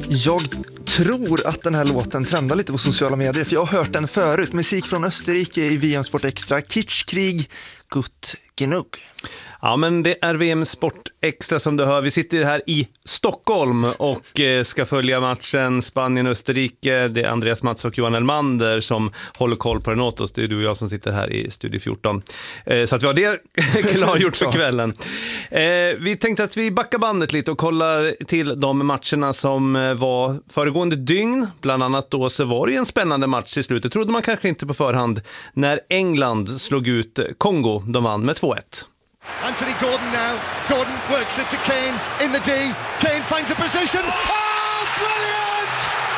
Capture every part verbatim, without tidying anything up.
Jag tror att den här låten trendar lite på sociala medier, för jag har hört den förut. Musik från Österrike i V M Sport Extra. Kitschkrieg, gut genug. Ja, men det är V M Sport Extra som du hör. Vi sitter här i Stockholm och ska följa matchen Spanien-Österrike. Det är Andreas Mats och Johan Elmander som håller koll på den åt oss. Det är du och jag som sitter här i Studio fjorton. Så att vi har det klargjort för kvällen. Vi tänkte att vi backar bandet lite och kollar till de matcherna som var föregående dygn. Bland annat då så var det en spännande match i slutet. Trodde man kanske inte på förhand när England slog ut Kongo. De vann med två ett. Anthony Gordon now. Gordon works it to Kane in the D. Kane finds a position. Oh, brilliant!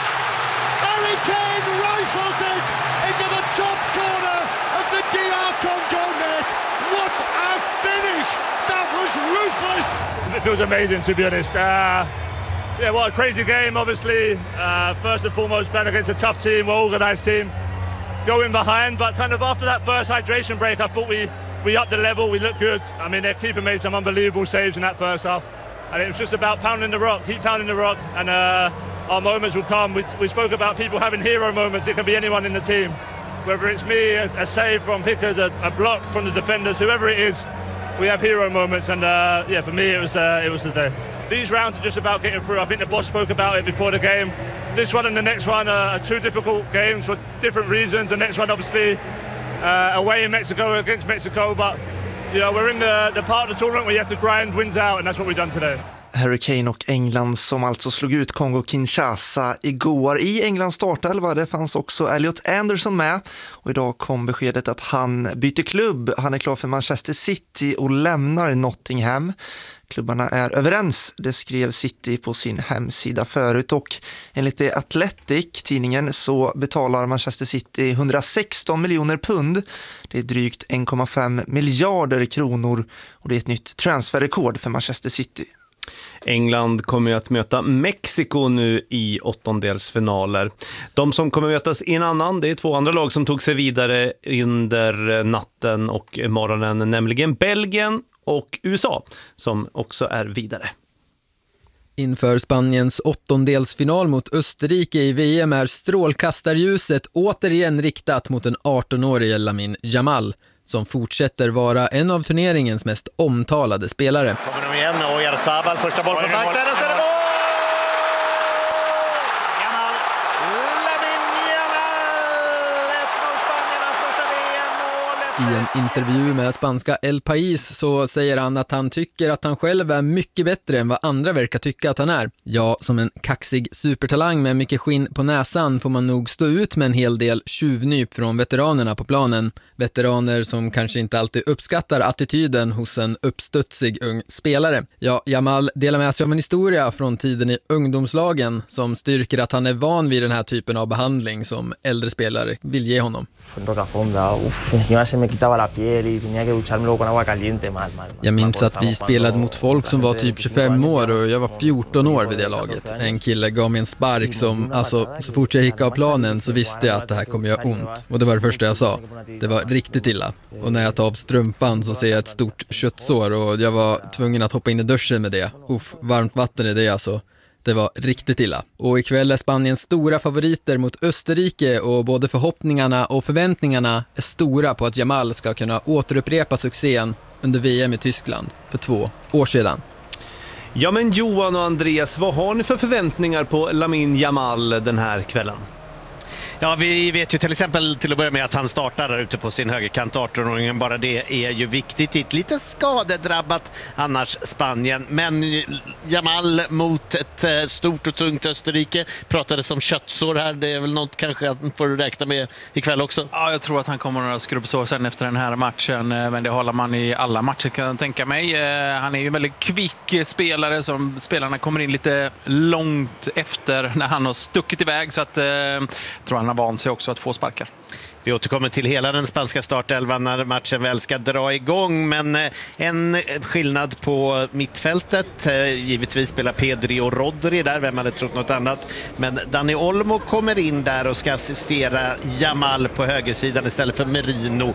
Harry Kane rifles it into the top corner of the D R Congo net. What a finish! That was ruthless! It feels amazing, to be honest. Uh, yeah, what a crazy game, obviously. Uh, first and foremost, playing against a tough team, well-organised team. Going behind, but kind of after that first hydration break, I thought we... We upped the level, we looked good. I mean, their keeper made some unbelievable saves in that first half. And it was just about pounding the rock, keep pounding the rock, and uh, our moments will come. We, we spoke about people having hero moments. It can be anyone in the team. Whether it's me, a, a save from Pickers, a, a block from the defenders, whoever it is, we have hero moments. And uh, yeah, for me, it was, uh, it was the day. These rounds are just about getting through. I think the boss spoke about it before the game. This one and the next one are, are two difficult games for different reasons. The next one, obviously, Uh, away in Mexico against Mexico, but you know, we're in the, the part of the tournament where you have to grind wins out, and that's what we've done today. Harry Kane och England som alltså slog ut Kongo-Kinshasa igår. I Englands startelva det fanns också Elliot Anderson med, och idag kom beskedet att han byter klubb. Han är klar för Manchester City och lämnar Nottingham. Klubbarna är överens, det skrev City på sin hemsida förut, och enligt The Athletic, tidningen, så betalar Manchester City hundrasexton miljoner pund. Det är drygt en komma fem miljarder kronor, och det är ett nytt transferrekord för Manchester City. England kommer att möta Mexiko nu i åttondelsfinaler. De som kommer mötas i en annan, det är två andra lag som tog sig vidare under natten och morgonen, nämligen Belgien och U S A som också är vidare. Inför Spaniens åttondelsfinal mot Österrike i V M är strålkastarljuset återigen riktat mot den arton-årige Lamine Yamal, som fortsätter vara en av turneringens mest omtalade spelare. Kommer de igen och Oyarzabal första bollkontakten och så är det mål! Yamal! Lamine Yamal! Ett av Spaniernas första V M-mål! I en intervju med spanska El País så säger han att han tycker att han själv är mycket bättre än vad andra verkar tycka att han är. Ja, som en kaxig supertalang med mycket skinn på näsan får man nog stå ut med en hel del tjuvnyp från veteranerna på planen. Veteraner som kanske inte alltid uppskattar attityden hos en uppstudsig ung spelare. Ja, Yamal delar med sig av en historia från tiden i ungdomslagen som styrker att han är van vid den här typen av behandling som äldre spelare vill ge honom. Jag minns att vi spelade mot folk som var typ tjugofem år och jag var fjorton år vid det laget. En kille gav mig en spark som, alltså, så fort jag gick av planen så visste jag att det här kommer göra ont. Och det var det första jag sa. Det var riktigt illa. Och när jag tar av strumpan så ser jag ett stort köttsår och jag var tvungen att hoppa in i duschen med det. Uff, varmt vatten är det alltså. Det var riktigt illa. Och ikväll är Spaniens stora favoriter mot Österrike och både förhoppningarna och förväntningarna är stora på att Yamal ska kunna återupprepa succén under V M i Tyskland för två år sedan. Ja, men Johan och Andreas, vad har ni för förväntningar på Lamine Yamal den här kvällen? Ja, vi vet ju till exempel till att börja med att han startar där ute på sin högerkant, arton-åringen. Bara det är ju viktigt. Ett lite skadedrabbat annars Spanien. Men Yamal mot ett stort och tungt Österrike pratade som köttsår här. Det är väl något kanske att får du räkna med ikväll också. Ja, jag tror att han kommer några skrubbsår sen efter den här matchen. Men det håller man i alla matcher, kan jag tänka mig. Han är ju en väldigt kvick spelare som spelarna kommer in lite långt efter när han har stuckit iväg. Så att jag tror han har vant sig också att få sparkar. Vi återkommer till hela den spanska startelvan när matchen väl ska dra igång, men en skillnad på mittfältet. Givetvis spelar Pedri och Rodri där, vem hade trott något annat. Men Dani Olmo kommer in där och ska assistera Yamal på högersidan istället för Merino.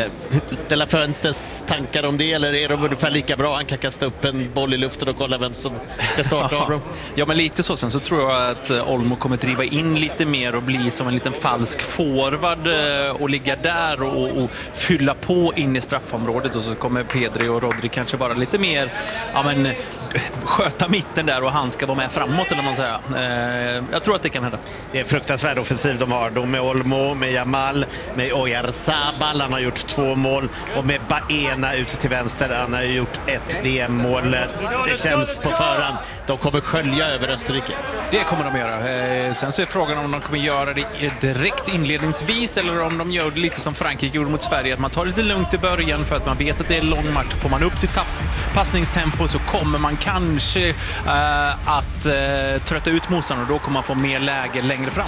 De La Fuentes tankar om det, eller är de ungefär lika bra? Han kan kasta upp en boll i luften och kolla vem som ska starta av dem. Ja, men lite så. Sen så tror jag att Olmo kommer driva in lite mer och bli som en liten falsk forward och ligga där och, och fylla på in i straffområdet, och så kommer Pedri och Rodri kanske bara lite mer ja, men, sköta mitten där och han ska vara med framåt, eller man säger. Eh, jag tror att det kan hända. Det är en fruktansvärd offensiv de har. De med Olmo, med Yamal, med Oyarzabal, han har gjort två mål, och med Baena ute till vänster, han har gjort ett V M-mål. Det känns på förhand. De kommer skölja över Österrike. Det kommer de göra. Eh, sen så är frågan om de kommer göra det direkt inledningsvis eller om de gör det lite som Frankrike gjorde mot Sverige, att man tar lite lugnt i början för att man vet att det är en lång match. Får man upp sitt tapp, passningstempo, så kommer man kanske eh, att eh, trötta ut motståndaren, och då kommer man få mer läge längre fram.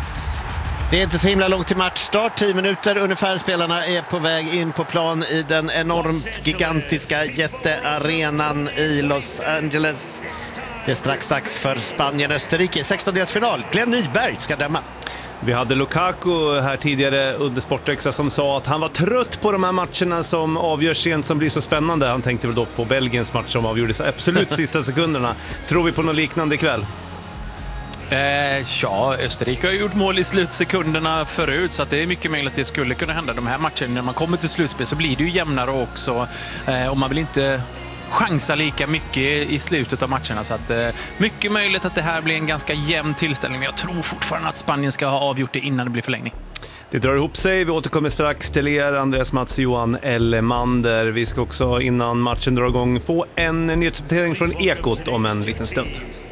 Det är inte så himla långt till matchstart, tio minuter ungefär. Spelarna är på väg in på plan i den enormt gigantiska jättearenan i Los Angeles. Det är strax dags för Spanien-Österrike, sextondelsfinal. Glenn Nyberg ska döma. Vi hade Lukaku här tidigare under Sportexa som sa att han var trött på de här matcherna som avgörs sent, som blir så spännande. Han tänkte väl då på Belgiens match som avgjordes absolut sista sekunderna. Tror vi på något liknande ikväll? Eh, ja, Österrike har gjort mål i slutsekunderna förut, så att det är mycket möjligt att det skulle kunna hända. De här matcherna, när man kommer till slutspel så blir det ju jämnare också, eh, och man vill inte chansa lika mycket i slutet av matcherna, så att eh, mycket möjligt att det här blir en ganska jämn tillställning, men jag tror fortfarande att Spanien ska ha avgjort det innan det blir förlängning. Det drar ihop sig. Vi återkommer strax till er, Andreas Mats, Johan Elmander. Vi ska också innan matchen drar igång få en nyhetsuppdatering från Ekot om en liten stund.